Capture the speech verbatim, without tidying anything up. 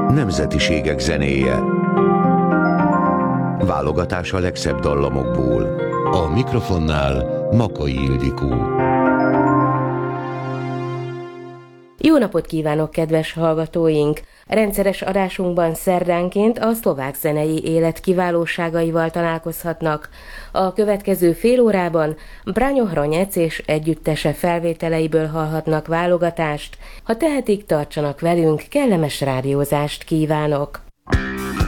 Nemzetiségek zenéje. Válogatás a legszebb dallamokból. A mikrofonnál Makai Ildikó. Jó napot kívánok, kedves hallgatóink! Rendszeres adásunkban szerdánként a szlovák zenei élet kiválóságaival találkozhatnak. A következő fél órában Braňo Hronec és együttese felvételeiből hallhatnak válogatást. Ha tehetik, tartsanak velünk, kellemes rádiózást kívánok!